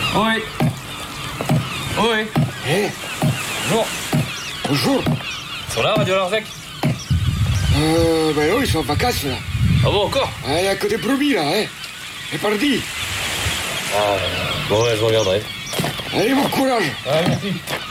Oui. Oui. Eh, Bonjour. bonjour. Ils sont là, Radio Larzac? Ben non, ils sont en vacances, là. Ah bon, encore? Il n'y a que des brebis, là, hein. C'est parti. Bon, ouais, je regarderai. Allez, bon courage. Ouais, merci.